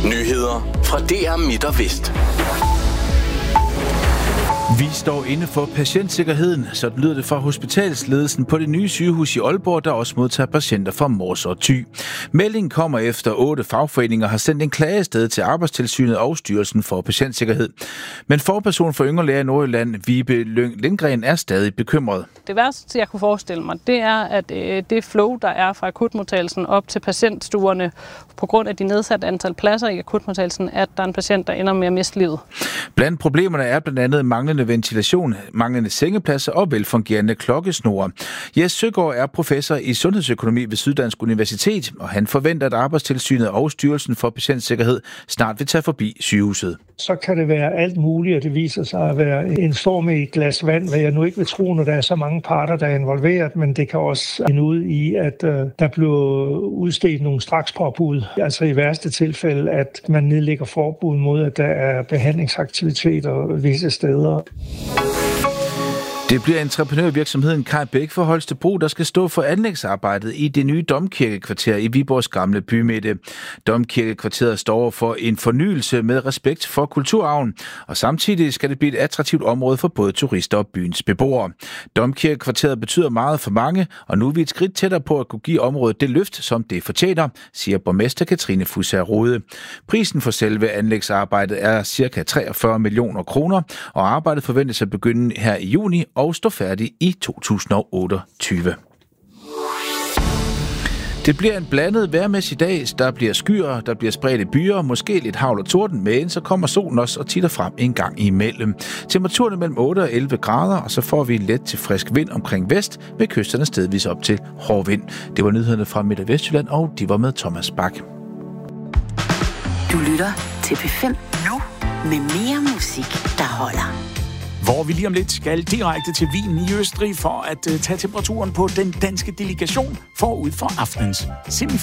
Nyheder fra DR Midt og Vest. Vi står inde for patientsikkerheden, sådan lyder det fra hospitalsledelsen på det nye sygehus i Aalborg, der også modtager patienter fra Mors og Thy. Meldingen kommer efter 8 fagforeninger har sendt en klage afsted til Arbejdstilsynet og Styrelsen for Patientsikkerhed. Men forperson for Yngre Læger i Nordjylland, Vibe Lindgren, er stadig bekymret. Det værste, jeg kunne forestille mig, det er, at det flow, der er fra akutmodtagelsen op til patientstuerne, på grund af de nedsatte antal pladser i akutmodtagelsen, at der er en patient, der ender med at miste livet. Blandt problemerne er blandt andet manglende ventilation, manglende sengepladser og velfungerende klokkesnore. Jes Søgaard er professor i sundhedsøkonomi ved Syddansk Universitet, og han forventer, at Arbejdstilsynet og Styrelsen for Patientsikkerhed snart vil tage forbi sygehuset. Så kan det være alt muligt, og det viser sig at være en storm i et glas vand, hvad jeg nu ikke vil tro, når der er så mange parter, der er involveret, men det kan også ende ud i, at der bliver udstedt nogle strakspåbud. Altså i værste tilfælde, at man nedlægger forbud mod, at der er behandlingsaktiviteter visse steder. Det bliver entreprenørvirksomheden Kai Bæk for Holstebro, der skal stå for anlægsarbejdet i det nye domkirkekvarter i Viborgs gamle bymidte. Domkirkekvarteret står for en fornyelse med respekt for kulturarven, og samtidig skal det blive et attraktivt område for både turister og byens beboere. Domkirkekvarteret betyder meget for mange, og nu er vi et skridt tættere på at kunne give området det løft, som det fortjener, siger borgmester Katrine Fusser Rode. Prisen for selve anlægsarbejdet er ca. 43 millioner kroner, og arbejdet forventes at begynde her i juni og stå færdig i 2028. Det bliver en blandet vejrmæssig dag. Der bliver skyer, der bliver spredte byer, måske lidt hagl og torden, men så kommer solen også og titter frem en gang imellem. Temperaturen mellem 8 og 11 grader, og så får vi let til frisk vind omkring vest, med kysterne stedvis op til hård vind. Det var nyhederne fra Midt- og Vestjylland, og de var med Thomas Bak. Du lytter til P5 nu med mere musik, der holder. Hvor vi lige om lidt skal direkte til Wien i Østrig for at tage temperaturen på den danske delegation forud for aftenens semifinale.